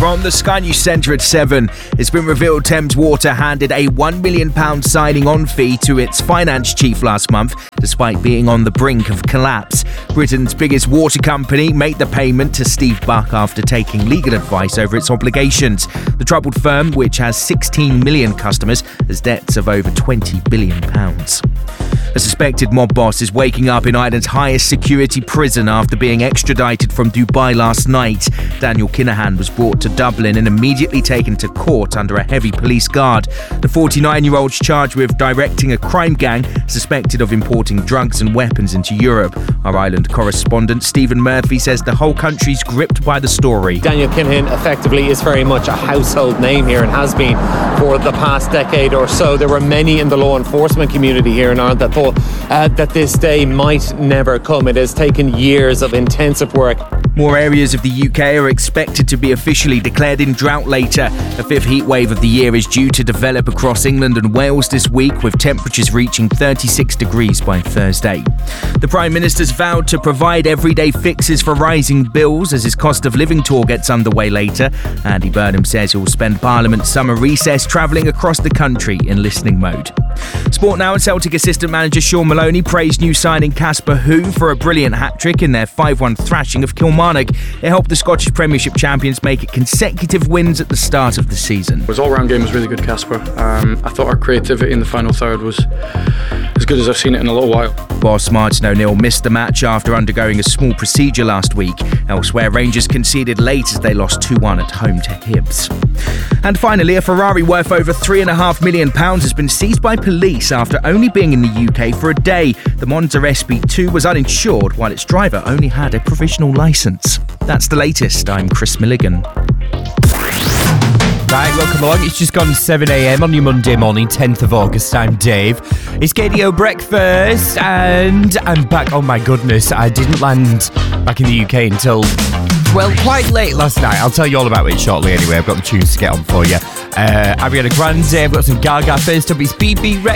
From the Sky News Centre at 7, it's been revealed Thames Water handed a £1 million signing on fee to its finance chief last month, despite being on the brink of collapse. Britain's biggest water company made the payment to Steve Buck after taking legal advice over its obligations. The troubled firm, which has 16 million customers, has debts of over £20 billion. A suspected mob boss is waking up in Ireland's highest security prison after being extradited from Dubai last night. Daniel Kinahan was brought to Dublin and immediately taken to court under a heavy police guard. The 49-year-old's charged with directing a crime gang suspected of importing drugs and weapons into Europe. Our Ireland correspondent Stephen Murphy says the whole country's gripped by the story. Daniel Kinahan effectively is very much a household name here and has been for the past decade or so. There were many in the law enforcement community here in Ireland that thought that this day might never come. It has taken years of intensive work. More areas of the UK are expected to be officially declared in drought later. A fifth heatwave of the year is due to develop across England and Wales this week, with temperatures reaching 36 degrees by Thursday. The Prime Minister's vowed to provide everyday fixes for rising bills as his cost of living tour gets underway later. Andy Burnham says he'll spend Parliament's summer recess travelling across the country in listening mode. Sport now, and Celtic assistant manager Sean Maloney praised new signing Casper Hoon for a brilliant hat-trick in their 5-1 thrashing of Kilmarnock. It helped the Scottish Premiership champions make it consecutive wins at the start of the season. His all-round game was really good, Casper. I thought our creativity in the final third was as good as I've seen it in a little while. Boss Martin O'Neill missed the match after undergoing a small procedure last week. Elsewhere, Rangers conceded late as they lost 2-1 at home to Hibs. And finally, a Ferrari worth over £3.5 million has been seized by police after only being in the UK for a day. The Monza SP2 was uninsured while its driver only had a provisional licence. That's the latest. I'm Chris Milligan. Right, welcome along. It's just gone 7 a.m. on your Monday morning, 10th of August. I'm Dave. It's KDO Breakfast, and I'm back. Oh my goodness, I didn't land back in the UK until, well, quite late last night. I'll tell you all about it shortly anyway. I've got the tunes to get on for you. Ariana Grande, I've got some Gaga first up. It's BB Rex.